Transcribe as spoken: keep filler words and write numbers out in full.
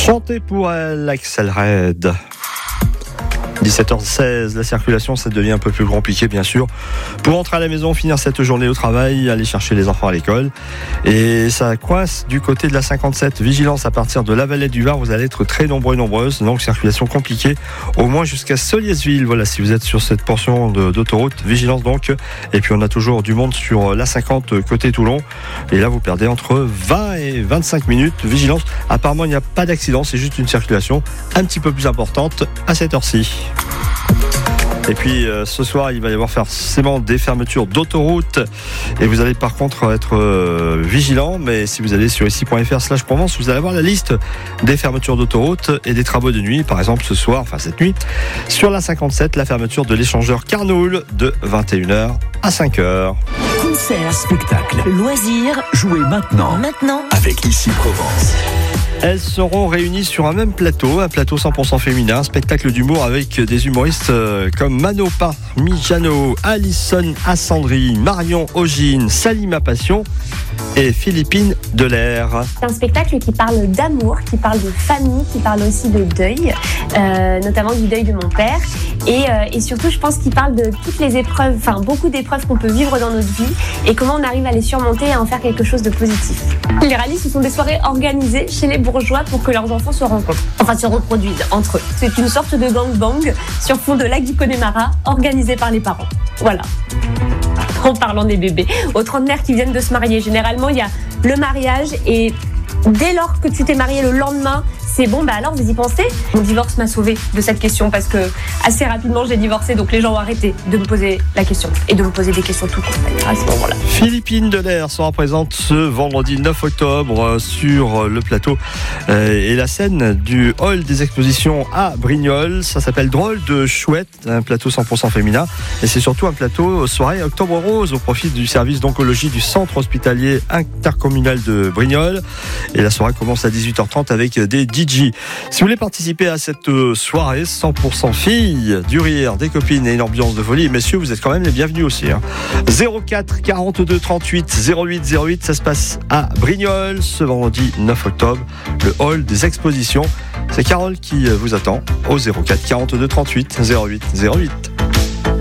Chantez pour elle, Axel Red. dix-sept heures seize, la circulation, ça devient un peu plus compliqué, bien sûr. Pour rentrer à la maison, finir cette journée au travail, aller chercher les enfants à l'école. Et ça coince du côté de la cinquante-sept. Vigilance à partir de la Vallée du Var. Vous allez être très nombreux et nombreuses. Donc, circulation compliquée, au moins jusqu'à Soliesville. Voilà, si vous êtes sur cette portion de, d'autoroute, vigilance donc. Et puis, on a toujours du monde sur la cinquante côté Toulon. Et là, vous perdez entre vingt et vingt-cinq minutes. Vigilance. Apparemment, il n'y a pas d'accident. C'est juste une circulation un petit peu plus importante à cette heure-ci. Et puis euh, ce soir il va y avoir forcément des fermetures d'autoroutes et vous allez par contre être euh, vigilant, mais si vous allez sur ici point f r slash Provence, vous allez avoir la liste des fermetures d'autoroutes et des travaux de nuit. Par exemple ce soir, enfin cette nuit, sur la cinquante-sept, la fermeture de l'échangeur Carnoul de vingt et une heures à cinq heures. Concert, spectacle, loisirs, jouez maintenant. Maintenant avec Ici Provence. Elles seront réunies sur un même plateau, un plateau cent pour cent féminin, un spectacle d'humour avec des humoristes comme Mano Parmigiano, Alison Assandri, Marion Ogine, Salima Passion et Philippine Delair. C'est un spectacle qui parle d'amour, qui parle de famille, qui parle aussi de deuil, euh, notamment du deuil de mon père. Et, euh, et surtout, je pense qu'il parle de toutes les épreuves, enfin beaucoup d'épreuves qu'on peut vivre dans notre vie et comment on arrive à les surmonter et à en faire quelque chose de positif. Les rallyes, ce sont des soirées organisées chez les bourgeois pour que leurs enfants se rencontrent, enfin se reproduisent entre eux. C'est une sorte de gangbang sur fond de lac du Connemara organisé par les parents. Voilà. En parlant des bébés, aux trentenaires qui viennent de se marier, généralement il y a le mariage et dès lors que tu t'es marié le lendemain, c'est bon, bah alors vous y pensez. Mon divorce m'a sauvée de cette question parce que assez rapidement j'ai divorcé, donc les gens ont arrêté de me poser la question et de me poser des questions tout court à ce moment-là. Philippine Delair sera présente ce vendredi neuf octobre sur le plateau et la scène du hall des expositions à Brignoles. Ça s'appelle Drôle de Chouette, un plateau cent pour cent féminin et c'est surtout un plateau soirée Octobre Rose au profit du service d'oncologie du centre hospitalier intercommunal de Brignoles. Et la soirée commence à dix-huit heures trente avec des D J. Si vous voulez participer à cette soirée cent pour cent filles, du rire, des copines et une ambiance de folie, messieurs, vous êtes quand même les bienvenus aussi. Hein. zéro quatre quarante-deux trente-huit zéro huit zéro huit, ça se passe à Brignoles ce vendredi neuf octobre, le hall des expositions. C'est Carole qui vous attend au zéro quatre quarante-deux trente-huit zéro huit zéro huit.